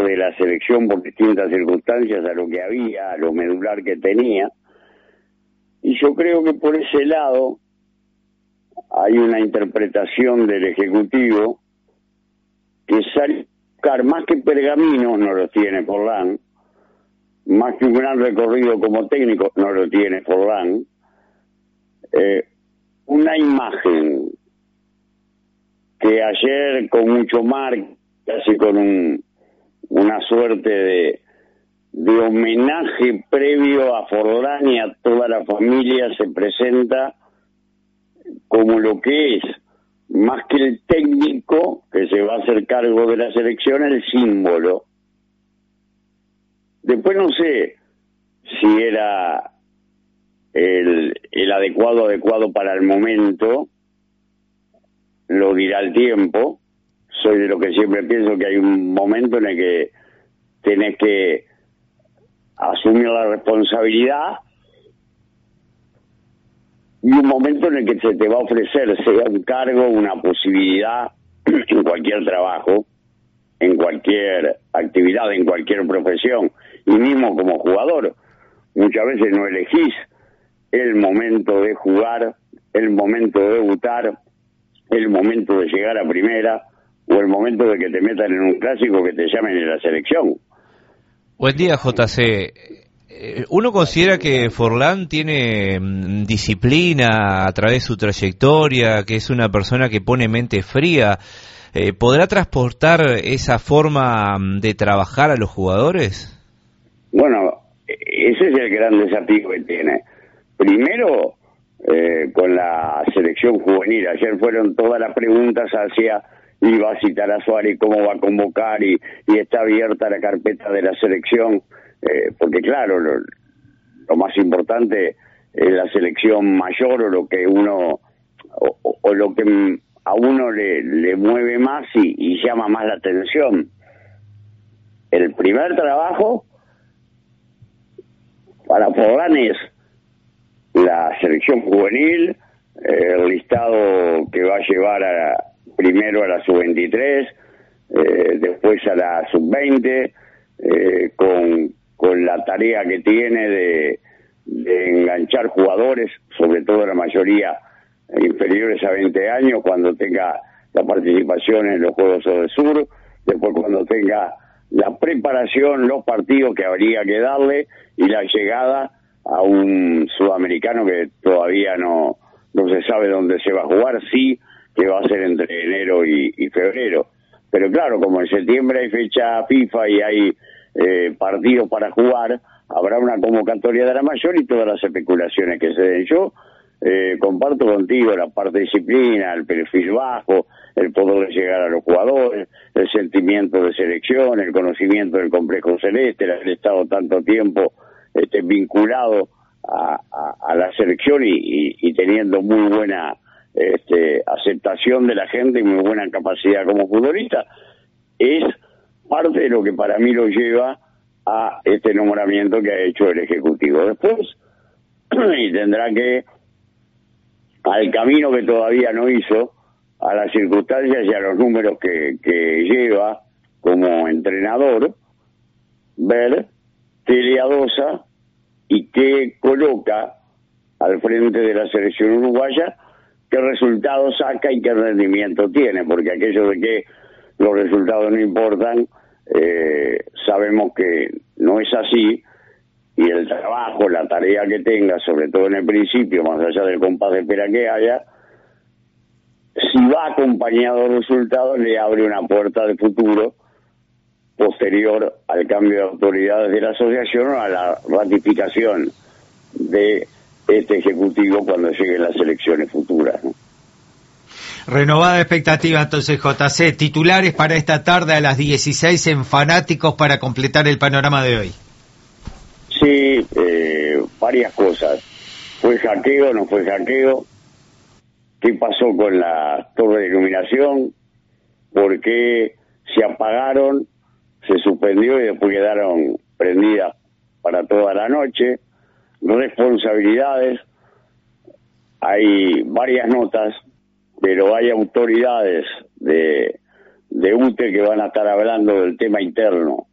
de la selección por distintas circunstancias a lo que había, a lo medular que tenía. Y yo creo que por ese lado hay una interpretación del Ejecutivo que sale a buscar, más que pergaminos no lo tiene Forlán, más que un gran recorrido como técnico no lo tiene Forlán, una imagen que ayer con mucho marketing, casi con una suerte de homenaje previo a Forlán y a toda la familia, se presenta como lo que es, más que el técnico que se va a hacer cargo de la selección, el símbolo. Después no sé si era el adecuado para el momento, lo dirá el tiempo. Soy de lo que siempre pienso que hay un momento en el que tenés que asumir la responsabilidad y un momento en el que se te va a ofrecer, sea un cargo, una posibilidad en cualquier trabajo, en cualquier actividad, en cualquier profesión, y mismo como jugador. Muchas veces no elegís el momento de jugar, el momento de debutar, el momento de llegar a primera o el momento de que te metan en un clásico, que te llamen en la selección. Buen día, JC. Uno considera que Forlán tiene disciplina a través de su trayectoria, que es una persona que pone mente fría. ¿Podrá transportar esa forma de trabajar a los jugadores? Bueno, ese es el gran desafío que tiene. Primero, con la selección juvenil. Ayer fueron todas las preguntas hacia, iba a citar a Suárez, cómo va a convocar, y está abierta la carpeta de la selección, porque claro, lo más importante es la selección mayor, o lo que uno, o lo que a uno le mueve más y llama más la atención. El primer trabajo para Forlán es la selección juvenil, el listado que va a llevar primero a la sub-23, después a la sub-20, con la tarea que tiene de enganchar jugadores, sobre todo la mayoría inferiores a 20 años, cuando tenga la participación en los Juegos del Sur, después cuando tenga la preparación, los partidos que habría que darle y la llegada a un sudamericano que todavía no se sabe dónde se va a jugar, sí que va a ser entre enero y febrero. Pero claro, como en septiembre hay fecha FIFA y hay partidos para jugar, habrá una convocatoria de la mayor y todas las especulaciones que se den. Yo comparto contigo la parte de disciplina, el perfil bajo, el poder llegar a los jugadores, el sentimiento de selección, el conocimiento del complejo celeste, el haber estado tanto tiempo vinculado a la selección y teniendo muy buena aceptación de la gente y muy buena capacidad como futbolista, es parte de lo que para mí lo lleva a este nombramiento que ha hecho el Ejecutivo. Después, y tendrá que, al camino que todavía no hizo, a las circunstancias y a los números que lleva como entrenador, ver qué le adosa y qué coloca al frente de la selección uruguaya, qué resultados saca y qué rendimiento tiene, porque aquello de que los resultados no importan, sabemos que no es así, y el trabajo, la tarea que tenga, sobre todo en el principio, más allá del compás de espera que haya, si va acompañado de resultados, le abre una puerta de futuro posterior al cambio de autoridades de la asociación o a la ratificación de este Ejecutivo cuando lleguen las elecciones futuras, ¿no? Renovada expectativa entonces, JC. Titulares para esta tarde a las 16 en Fanáticos para completar el panorama de hoy. Sí, varias cosas. ¿Fue hackeo? ¿No fue hackeo? ¿Qué pasó con la torre de iluminación? ¿Por qué se apagaron, se suspendió y después quedaron prendidas para toda la noche? Responsabilidades. Hay varias notas, pero hay autoridades de UTE que van a estar hablando del tema interno